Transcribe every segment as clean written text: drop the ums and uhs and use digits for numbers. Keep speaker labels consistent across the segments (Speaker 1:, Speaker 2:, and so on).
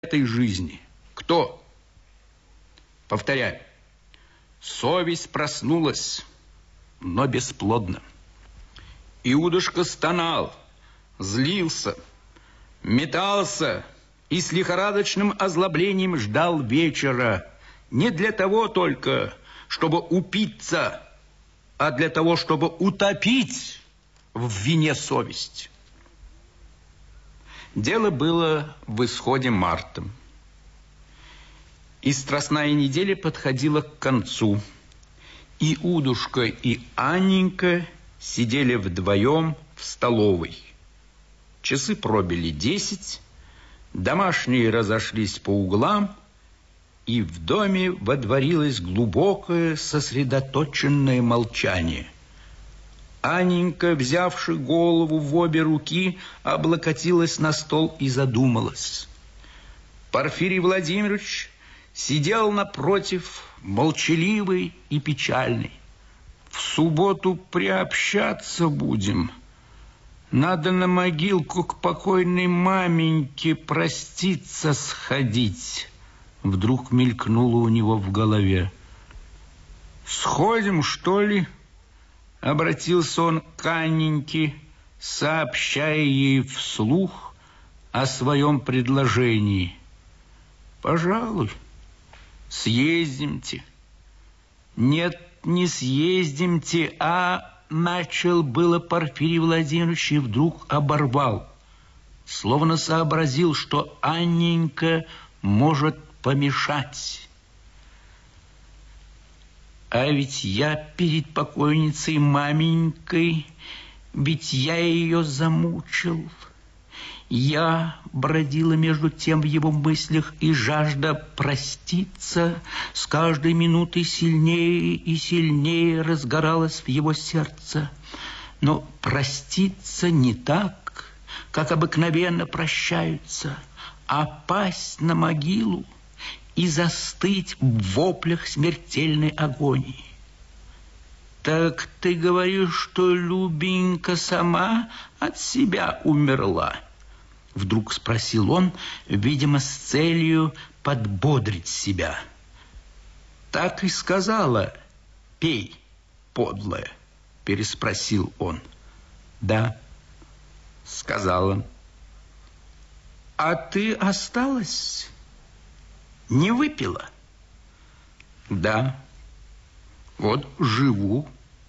Speaker 1: этой жизни? Кто? Повторяю, совесть проснулась, но бесплодно. Иудушка стонал, злился, метался и с лихорадочным озлоблением ждал вечера. Не для того только, чтобы упиться, а для того, чтобы утопить в вине совесть. Дело было в исходе марта. И страстная неделя подходила к концу. Иудушка и Анненька сидели вдвоем в столовой. Часы пробили 10, домашние разошлись по углам, и в доме водворилось глубокое сосредоточенное молчание. Анненька, взявши голову в обе руки, облокотилась на стол и задумалась. Порфирий Владимирович сидел напротив, молчаливый и печальный. В субботу приобщаться будем. Надо на могилку к покойной маменьке проститься сходить. Вдруг мелькнуло у него в голове. Сходим, что ли? Обратился он к Анненьке, сообщая ей вслух о своем предложении. Пожалуй, съездимте. Нет, не съездимте, а... Начал было Порфирий Владимирович и вдруг оборвал, словно сообразил, что Анненька может помешать. А ведь я перед покойницей маменькой, ведь я ее замучил. Я бродила между тем в его мыслях, и жажда проститься с каждой минутой сильнее и сильнее разгоралась в его сердце. Но проститься не так, как обыкновенно прощаются, а пасть на могилу и застыть в воплях смертельной агонии. Так ты говоришь, что Любенька сама от себя умерла? Вдруг спросил он, видимо, с целью подбодрить себя. Так и сказала. Пей, подлая, переспросил он. Да, сказала. А ты осталась? Не выпила? Да. Вот живу.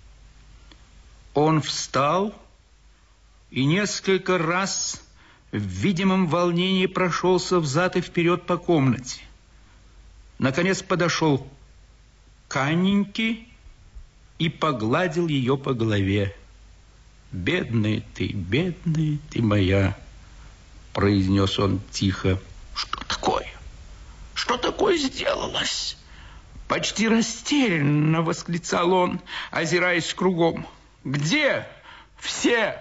Speaker 1: Он встал и несколько раз в видимом волнении прошелся взад и вперед по комнате. Наконец подошел к Анненьке и погладил ее по голове. бедная ты моя», — произнес он тихо. «Что такое? Что такое сделалось?» Почти растерянно восклицал он, озираясь кругом. «Где все?»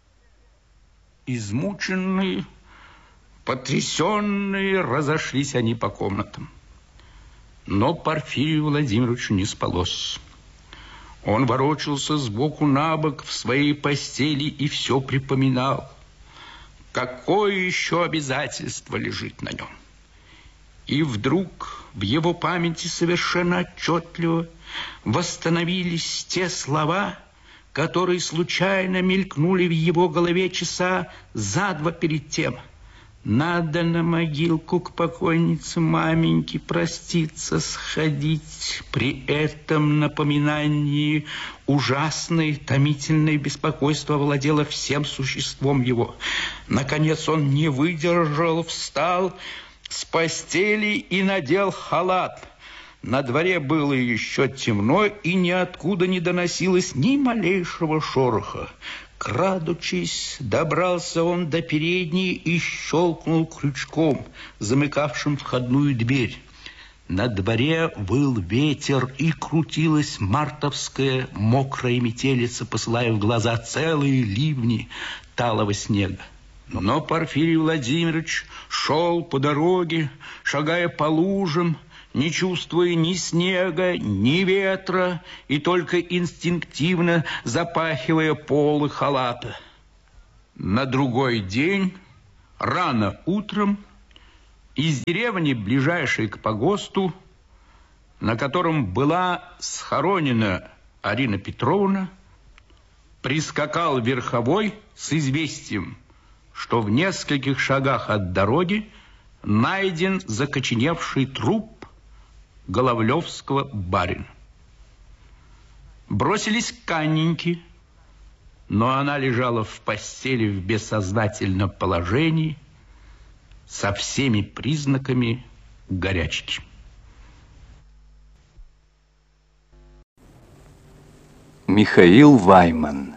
Speaker 1: Измученные, потрясенные, разошлись они по комнатам. Но Порфирию Владимировичу не спалось. Он ворочался сбоку на бок в своей постели и все припоминал, какое еще обязательство лежит на нем. И вдруг в его памяти совершенно отчетливо восстановились те слова, которые случайно мелькнули в его голове часа за два перед тем. «Надо на могилку к покойнице маменьки проститься сходить». При этом напоминании ужасное, томительное беспокойство овладело всем существом его. Наконец он не выдержал, встал с постели и надел халат. На дворе было еще темно, и ниоткуда не доносилось ни малейшего шороха. Крадучись, добрался он до передней и щелкнул крючком, замыкавшим входную дверь. На дворе выл ветер, и крутилась мартовская мокрая метелица, посылая в глаза целые ливни талого снега. Но Порфирий Владимирович шел по дороге, шагая по лужам, не чувствуя ни снега, ни ветра, и только инстинктивно запахивая полы халата. На другой день, рано утром, Из деревни, ближайшей к погосту, на котором была схоронена Арина Петровна, прискакал верховой с известием, что в нескольких шагах от дороги найден закоченевший труп головлевского барина. Бросились к Анненьке, но она лежала в постели в бессознательном положении со всеми признаками горячки.
Speaker 2: Михаил Вайман.